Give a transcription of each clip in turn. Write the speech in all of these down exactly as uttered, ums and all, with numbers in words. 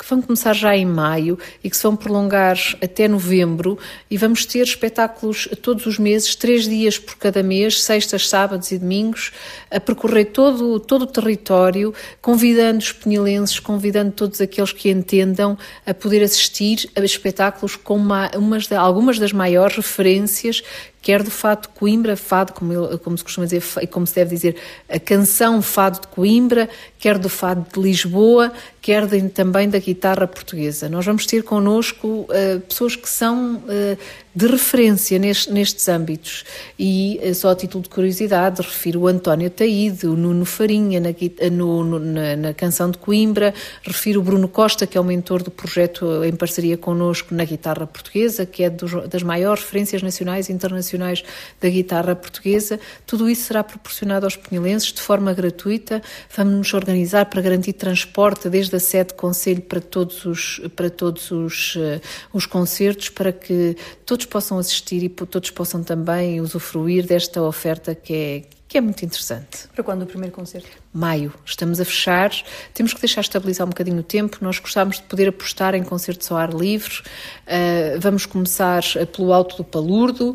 vão começar já em maio e que se vão prolongar até novembro, e vamos ter espetáculos todos os meses, três dias por cada mês, sextas, sábados e domingos, a percorrer todo, todo o território, convidando os penhilenses, convidando todos aqueles que entendam a poder assistir a espetáculos com uma, umas de, algumas das maiores referências, quer do fado de Coimbra, fado, como, eu, como se costuma dizer, e como se deve dizer, a canção fado de Coimbra, quer do fado de Lisboa, quer de, também da guitarra portuguesa. Nós vamos ter connosco uh, pessoas que são uh, de referência nestes, nestes âmbitos. E, uh, só a título de curiosidade, refiro o António Taíde, o Nuno Farinha na, no, no, na, na canção de Coimbra, refiro o Bruno Costa, que é o mentor do projeto em parceria connosco na guitarra portuguesa, que é dos, das maiores referências nacionais e internacionais da guitarra portuguesa. Tudo isso será proporcionado aos penhilenses de forma gratuita. Vamos nos organizar para garantir transporte desde a sede do Conselho para todos os, para todos os, uh, os concertos, para que todos possam assistir e todos possam também usufruir desta oferta que é, que é muito interessante. Para quando o primeiro concerto? Maio. Estamos a fechar. Temos que deixar estabilizar um bocadinho o tempo. Nós gostávamos de poder apostar em concertos ao ar livre. Uh, vamos começar pelo Alto do Palurdo,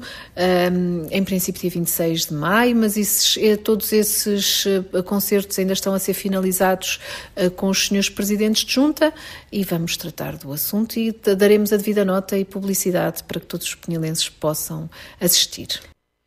um, em princípio dia vinte e seis de maio, mas esses, todos esses uh, concertos ainda estão a ser finalizados uh, com os senhores presidentes de junta, e vamos tratar do assunto e daremos a devida nota e publicidade para que todos os penhilenses possam assistir.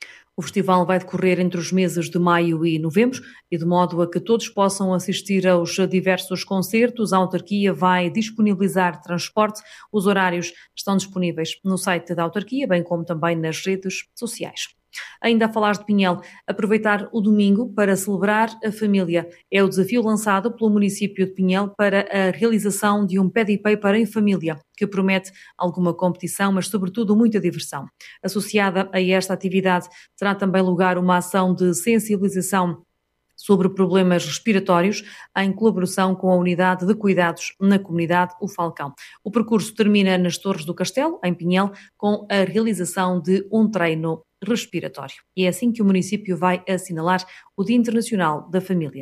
O festival vai decorrer entre os meses de maio e novembro e de modo a que todos possam assistir aos diversos concertos, a autarquia vai disponibilizar transporte. Os horários estão disponíveis no site da autarquia, bem como também nas redes sociais. Ainda a falar de Pinhel, aproveitar o domingo para celebrar a família. É o desafio lançado pelo município de Pinhel para a realização de um Paddy Paper em família, que promete alguma competição, mas sobretudo muita diversão. Associada a esta atividade terá também lugar uma ação de sensibilização sobre problemas respiratórios, em colaboração com a Unidade de Cuidados na Comunidade O Falcão. O percurso termina nas Torres do Castelo, em Pinhel, com a realização de um treino respiratório. E é assim que o município vai assinalar o Dia Internacional da Família.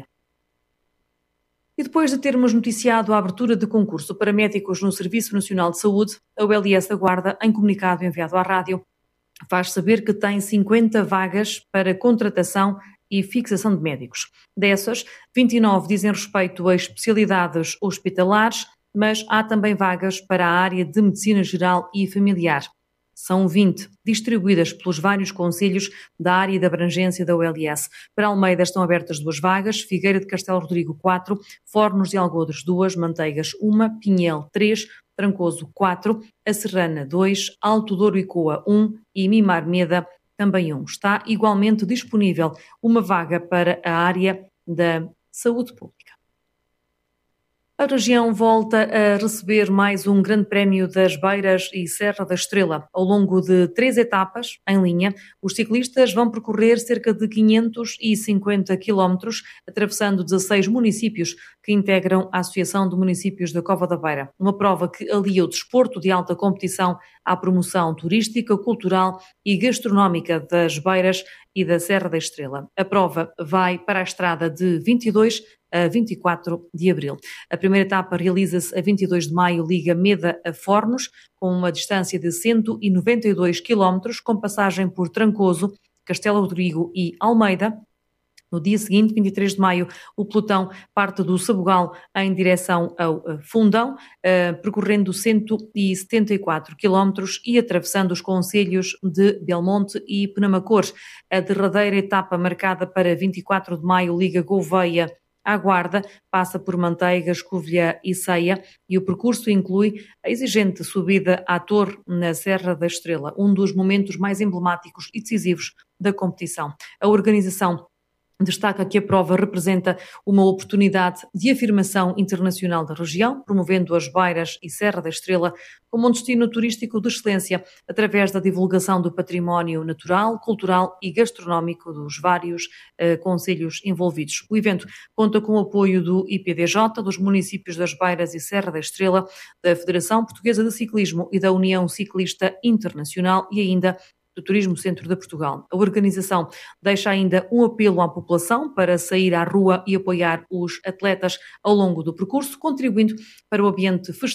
E depois de termos noticiado a abertura de concurso para médicos no Serviço Nacional de Saúde, a U L S da Guarda, em comunicado enviado à rádio, faz saber que tem cinquenta vagas para contratação e fixação de médicos. Dessas, vinte e nove dizem respeito a especialidades hospitalares, mas há também vagas para a área de medicina geral e familiar. São vinte, distribuídas pelos vários concelhos da área de abrangência da U L S. Para Almeida estão abertas duas vagas, Figueira de Castelo Rodrigo quatro, Fornos de Algodres duas, Manteigas uma, Pinhel três, Trancoso quatro, A Serrana dois, Alto Douro e Coa um e Mimar Meda também um. Está igualmente disponível uma vaga para a área da saúde pública. A região volta a receber mais um grande prémio das Beiras e Serra da Estrela. Ao longo de três etapas, em linha, os ciclistas vão percorrer cerca de quinhentos e cinquenta quilómetros, atravessando dezasseis municípios que integram a Associação de Municípios da Cova da Beira. Uma prova que alia o desporto de alta competição à promoção turística, cultural e gastronómica das Beiras e da Serra da Estrela. A prova vai para a estrada de vinte e dois a vinte e quatro de abril. A primeira etapa realiza-se a vinte e dois de maio, liga Meda a Fornos, com uma distância de cento e noventa e dois quilómetros, com passagem por Trancoso, Castelo Rodrigo e Almeida. No dia seguinte, vinte e três de maio, o pelotão parte do Sabugal em direção ao Fundão, percorrendo cento e setenta e quatro quilómetros e atravessando os concelhos de Belmonte e Penamacor. A derradeira etapa, marcada para vinte e quatro de maio, liga Gouveia à Guarda, passa por Manteigas, Covilhã e Ceia, e o percurso inclui a exigente subida à Torre na Serra da Estrela, um dos momentos mais emblemáticos e decisivos da competição. A organização destaca que a prova representa uma oportunidade de afirmação internacional da região, promovendo as Beiras e Serra da Estrela como um destino turístico de excelência, através da divulgação do património natural, cultural e gastronómico dos vários uh, concelhos envolvidos. O evento conta com o apoio do I P D J, dos municípios das Beiras e Serra da Estrela, da Federação Portuguesa de Ciclismo e da União Ciclista Internacional e ainda do Turismo Centro de Portugal. A organização deixa ainda um apelo à população para sair à rua e apoiar os atletas ao longo do percurso, contribuindo para o ambiente festivo